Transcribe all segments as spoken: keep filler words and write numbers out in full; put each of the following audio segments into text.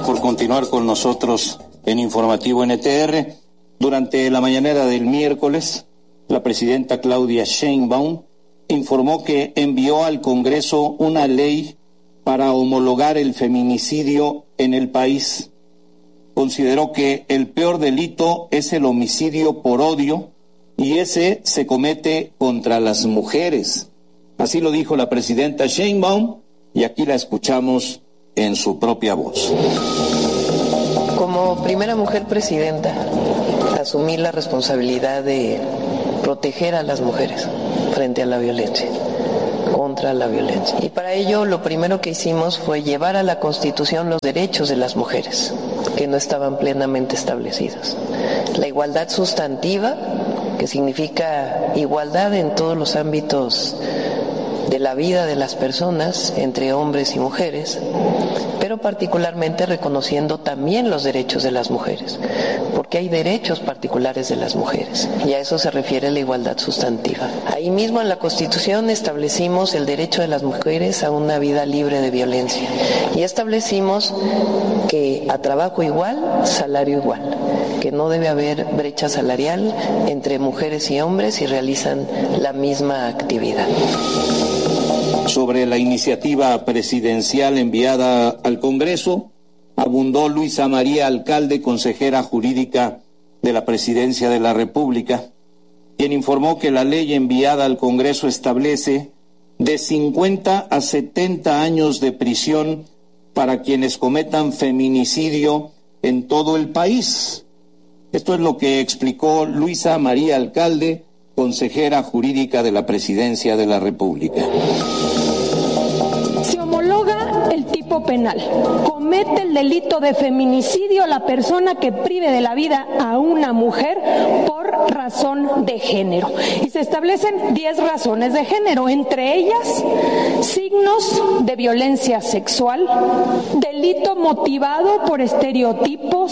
por continuar con nosotros en Informativo N T R. Durante la mañanera del miércoles, la presidenta Claudia Sheinbaum informó que envió al Congreso una ley para homologar el feminicidio en el país. Consideró que el peor delito es el homicidio por odio y ese se comete contra las mujeres. Así lo dijo la presidenta Sheinbaum y aquí la escuchamos en su propia voz. Como primera mujer presidenta, asumí la responsabilidad de proteger a las mujeres frente a la violencia, contra la violencia. Y para ello lo primero que hicimos fue llevar a la Constitución los derechos de las mujeres, que no estaban plenamente establecidos. La igualdad sustantiva, que significa igualdad en todos los ámbitos de la vida de las personas, entre hombres y mujeres, pero particularmente reconociendo también los derechos de las mujeres, porque hay derechos particulares de las mujeres, y a eso se refiere la igualdad sustantiva. Ahí mismo en la Constitución establecimos el derecho de las mujeres a una vida libre de violencia, y establecimos que a trabajo igual, salario igual, que no debe haber brecha salarial entre mujeres y hombres si realizan la misma actividad. Sobre la iniciativa presidencial enviada al Congreso, abundó Luisa María Alcalde, consejera jurídica de la Presidencia de la República, quien informó que la ley enviada al Congreso establece de cincuenta a setenta años de prisión para quienes cometan feminicidio en todo el país. Esto es lo que explicó Luisa María Alcalde, consejera jurídica de la Presidencia de la República. Se homologa el tipo penal. Comete el delito de feminicidio la persona que prive de la vida a una mujer por razón de género. Y se establecen diez razones de género, entre ellas signos de violencia sexual, delito motivado por estereotipos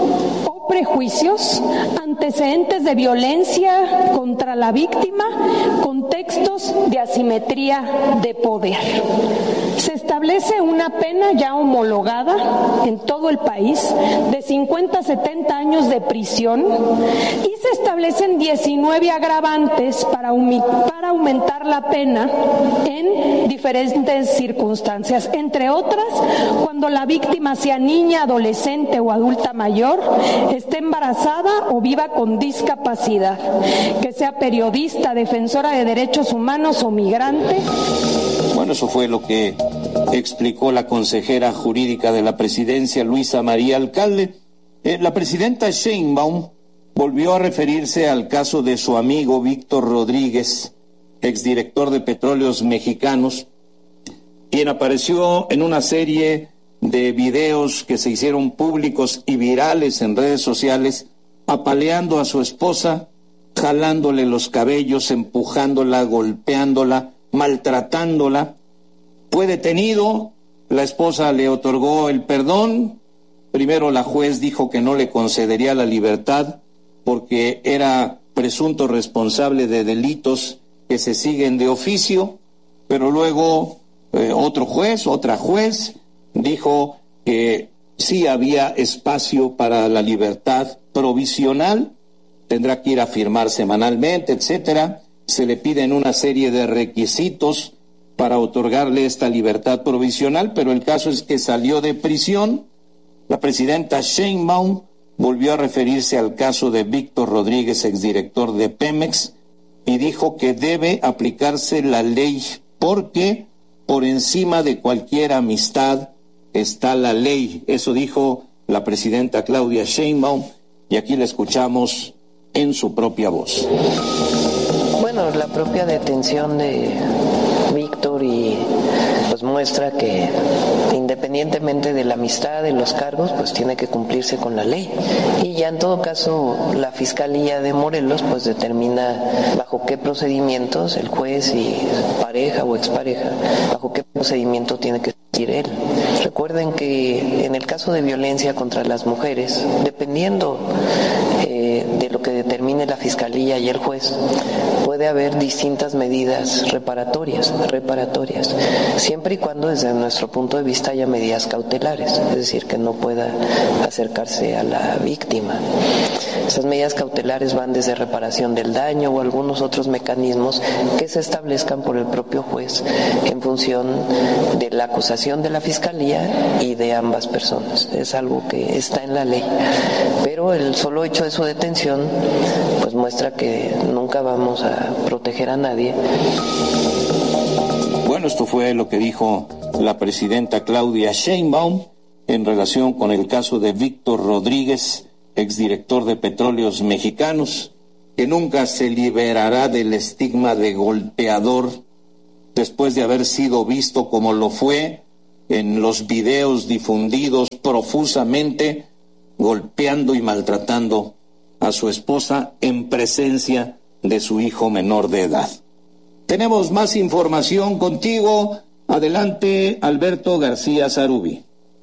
o prejuicios, antecedentes de violencia contra la víctima, contextos de asimetría de poder. Se establece una pena ya homologada en todo el país de cincuenta a setenta años de prisión y se establecen diecinueve agravantes para, para aumentar la pena en diferentes circunstancias, entre otras cuando la víctima sea niña, adolescente o adulta mayor, esté embarazada o viva con discapacidad, que sea periodista, defensora de derechos humanos o migrante. Bueno, eso fue lo que explicó la consejera jurídica de la Presidencia, Luisa María Alcalde. Eh, la presidenta Sheinbaum volvió a referirse al caso de su amigo Víctor Rodríguez, exdirector de Petróleos Mexicanos, quien apareció en una serie de videos que se hicieron públicos y virales en redes sociales, apaleando a su esposa, jalándole los cabellos, empujándola, golpeándola, maltratándola. Fue detenido, la esposa le otorgó el perdón. Primero la juez dijo que no le concedería la libertad porque era presunto responsable de delitos que se siguen de oficio, pero luego eh, otro juez, otra juez, dijo que sí había espacio para la libertad provisional, tendrá que ir a firmar semanalmente, etcétera. Se le piden una serie de requisitos para otorgarle esta libertad provisional, pero el caso es que salió de prisión. La presidenta Sheinbaum volvió a referirse al caso de Víctor Rodríguez, exdirector de Pemex, y dijo que debe aplicarse la ley porque por encima de cualquier amistad está la ley. Eso dijo la presidenta Claudia Sheinbaum y aquí la escuchamos en su propia voz. Bueno, la propia detención de Víctor y pues muestra que independientemente de la amistad, de los cargos, pues tiene que cumplirse con la ley. Y ya en todo caso la Fiscalía de Morelos pues determina bajo qué procedimientos el juez y pareja o expareja, bajo qué procedimiento tiene que seguir él. Recuerden que en el caso de violencia contra las mujeres, dependiendo eh, de lo que determina determine la Fiscalía y el juez, puede haber distintas medidas reparatorias, reparatorias, siempre y cuando desde nuestro punto de vista haya medidas cautelares, es decir, que no pueda acercarse a la víctima. Esas medidas cautelares van desde reparación del daño o algunos otros mecanismos que se establezcan por el propio juez en función de la acusación de la Fiscalía y de ambas personas. Es algo que está en la ley, pero el solo hecho de su detención pues muestra que nunca vamos a proteger a nadie. Bueno, esto fue lo que dijo la presidenta Claudia Sheinbaum en relación con el caso de Víctor Rodríguez, exdirector de Petróleos Mexicanos, que nunca se liberará del estigma de golpeador después de haber sido visto como lo fue en los videos difundidos profusamente, golpeando y maltratando a su esposa en presencia de su hijo menor de edad. Tenemos más información contigo. Adelante, Alberto García Zarubi.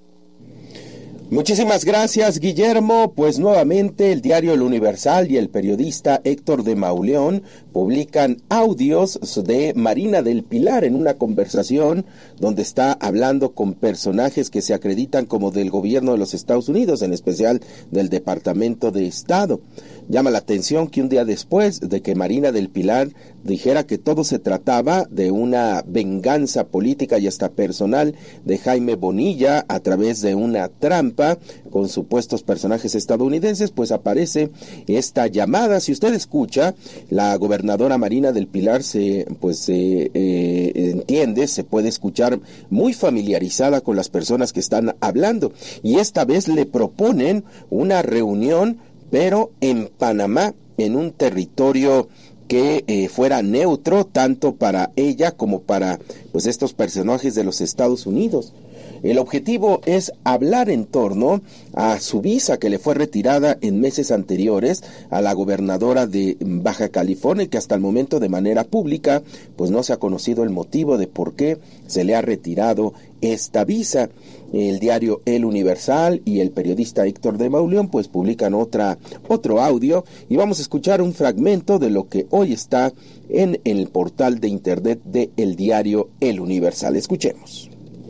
Muchísimas gracias, Guillermo. Pues nuevamente el diario El Universal y el periodista Héctor de Mauleón publican audios de Marina del Pilar en una conversación donde está hablando con personajes que se acreditan como del gobierno de los Estados Unidos, en especial del Departamento de Estado. Llama la atención que un día después de que Marina del Pilar dijera que todo se trataba de una venganza política y hasta personal de Jaime Bonilla a través de una trampa con supuestos personajes estadounidenses, pues aparece esta llamada. Si usted escucha, la gobernadora Marina del Pilar se pues eh, eh, entiende, se puede escuchar muy familiarizada con las personas que están hablando, y esta vez le proponen una reunión pero en Panamá, en un territorio que eh, fuera neutro tanto para ella como para pues estos personajes de los Estados Unidos. El objetivo es hablar en torno a su visa que le fue retirada en meses anteriores a la gobernadora de Baja California, que hasta el momento de manera pública pues no se ha conocido el motivo de por qué se le ha retirado esta visa. El diario El Universal y el periodista Héctor de Mauleón pues publican otra, otro audio, y vamos a escuchar un fragmento de lo que hoy está en el portal de internet de el diario El Universal. Escuchemos.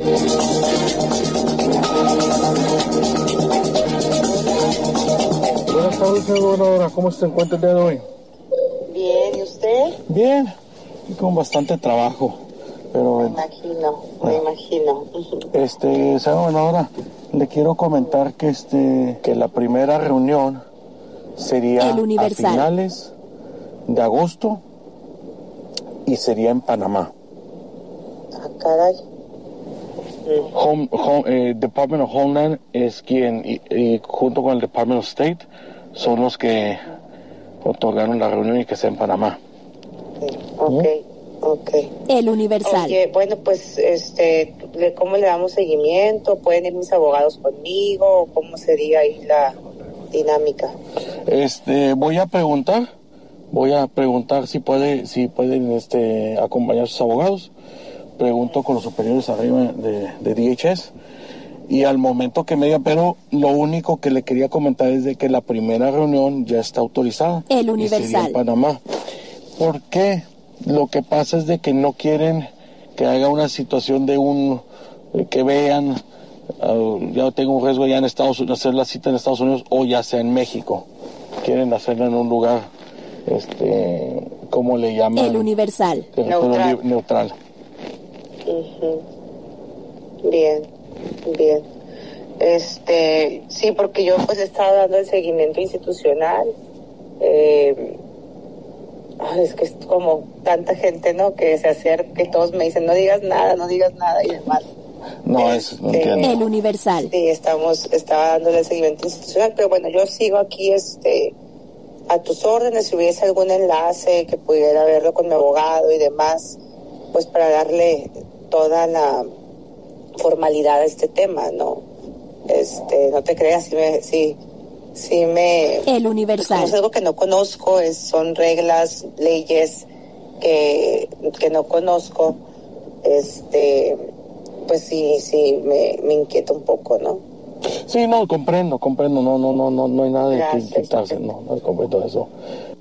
Buenas tardes, gobernadora. ¿Cómo se encuentra el día de hoy? Bien, ¿y usted? Bien, y con bastante trabajo, pero... Me imagino, me imagino. Este, señora gobernadora, le quiero comentar que este, que la primera reunión sería a finales de agosto y sería en Panamá. Ah, caray. Home, home, eh, Department of Homeland es quien, y, y junto con el Department of State, son los que otorgaron la reunión y que sea en Panamá. Ok, ok. El Universal. Oye, bueno, pues, este, ¿cómo le damos seguimiento? ¿Pueden ir mis abogados conmigo? ¿Cómo sería ahí la dinámica? Este, voy a preguntar, voy a preguntar si puede, si pueden, este, acompañar a sus abogados. Pregunto con los superiores arriba de, de D H S, y al momento que me digan, pero lo único que le quería comentar es de que la primera reunión ya está autorizada. El Universal. Y sería en Panamá. ¿Por qué? Lo que pasa es de que no quieren que haga una situación de un, de que vean, uh, ya tengo un riesgo ya en Estados Unidos, hacer la cita en Estados Unidos o ya sea en México. Quieren hacerla en un lugar, este, ¿cómo le llaman? El Universal. Neutral. Neutral. Uh-huh. Bien, bien. Este, sí, porque yo pues he estado dando el seguimiento institucional. Eh, es que es como tanta gente, ¿no? Que se acerca y todos me dicen, no digas nada, no digas nada y demás. No, es, no entiendo. El Universal. Sí, estamos, estaba dándole el seguimiento institucional, pero bueno, yo sigo aquí, este, a tus órdenes. Si hubiese algún enlace que pudiera verlo con mi abogado y demás, pues para darle toda la formalidad a este tema, ¿no? Este, no te creas, si me, si, si me... El Universal. Pues, es algo que no conozco, es, son reglas, leyes que, que no conozco, este, pues sí, sí, me, me inquieta un poco, ¿no? Sí, no, comprendo, comprendo, no, no, no, no, no hay nada de Gracias, que inquietarse, no, no comprendo eso.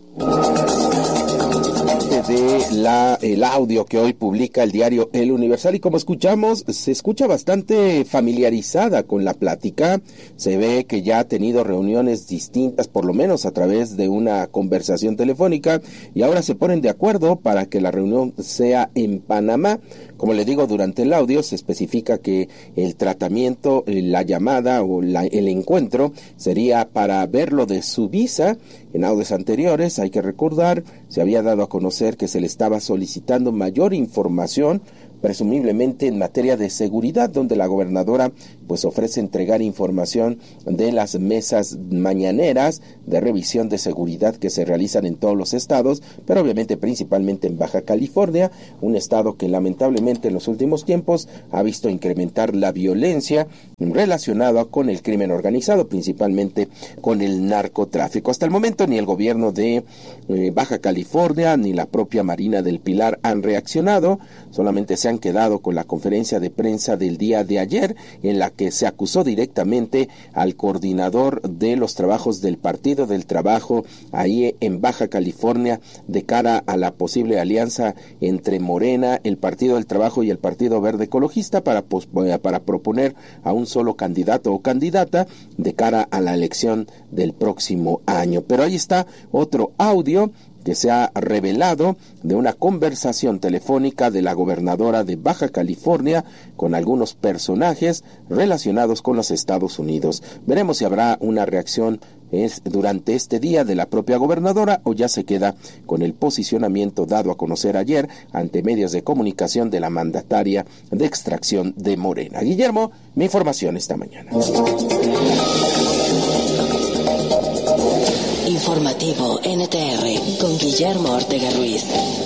De la, el audio que hoy publica el diario El Universal, y como escuchamos, se escucha bastante familiarizada con la plática. Se ve que ya ha tenido reuniones distintas, por lo menos a través de una conversación telefónica, y ahora se ponen de acuerdo para que la reunión sea en Panamá. Como le digo, durante el audio se especifica que el tratamiento, la llamada o la, el encuentro sería para ver lo de su visa. En audios anteriores, hay que recordar, se había dado a conocer que se le estaba solicitando mayor información, presumiblemente en materia de seguridad, donde la gobernadora pues ofrece entregar información de las mesas mañaneras de revisión de seguridad que se realizan en todos los estados, pero obviamente principalmente en Baja California, un estado que lamentablemente en los últimos tiempos ha visto incrementar la violencia relacionada con el crimen organizado, principalmente con el narcotráfico. Hasta el momento ni el gobierno de eh, Baja California ni la propia Marina del Pilar han reaccionado, solamente se han quedado con la conferencia de prensa del día de ayer, en la que se acusó directamente al coordinador de los trabajos del Partido del Trabajo ahí en Baja California de cara a la posible alianza entre Morena, el Partido del Trabajo y el Partido Verde Ecologista para, para proponer a un solo candidato o candidata de cara a la elección del próximo año. Pero ahí está otro audio que se ha revelado de una conversación telefónica de la gobernadora de Baja California con algunos personajes relacionados con los Estados Unidos. Veremos si habrá una reacción es durante este día de la propia gobernadora o ya se queda con el posicionamiento dado a conocer ayer ante medios de comunicación de la mandataria de extracción de Morena. Guillermo, mi información esta mañana. Informativo N T R con Guillermo Ortega Ruiz.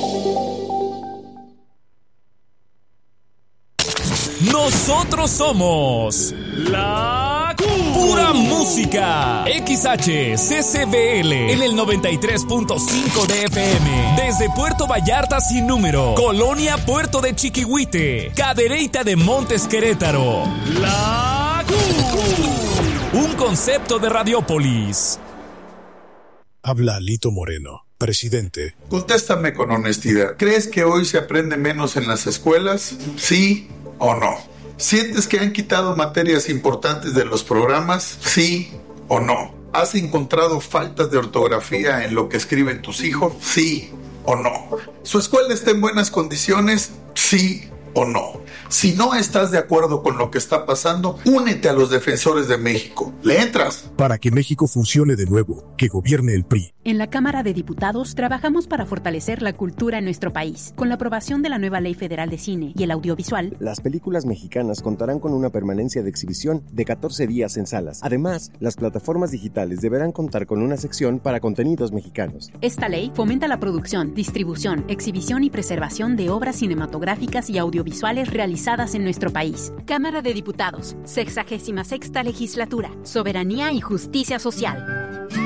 Nosotros somos la pura música. X H C C B L en el noventa y tres punto cinco de F M. Desde Puerto Vallarta sin número, Colonia Puerto de Chiquihuite, Cadereyta de Montes Querétaro. La Un concepto de Radiópolis. Habla Lito Moreno, presidente. Contéstame con honestidad. ¿Crees que hoy se aprende menos en las escuelas? ¿Sí o no? ¿Sientes que han quitado materias importantes de los programas? ¿Sí o no? ¿Has encontrado faltas de ortografía en lo que escriben tus hijos? ¿Sí o no? ¿Su escuela está en buenas condiciones? ¿Sí o no? Si no estás de acuerdo con lo que está pasando, únete a los defensores de México. ¿Le entras? Para que México funcione de nuevo, que gobierne el P R I. En la Cámara de Diputados trabajamos para fortalecer la cultura en nuestro país. Con la aprobación de la nueva Ley Federal de Cine y el Audiovisual, las películas mexicanas contarán con una permanencia de exhibición de catorce días en salas. Además, las plataformas digitales deberán contar con una sección para contenidos mexicanos. Esta ley fomenta la producción, distribución, exhibición y preservación de obras cinematográficas y audiovisuales realizadas en nuestro país. Cámara de Diputados, sexagésima sexta legislatura, Soberanía y Justicia Social.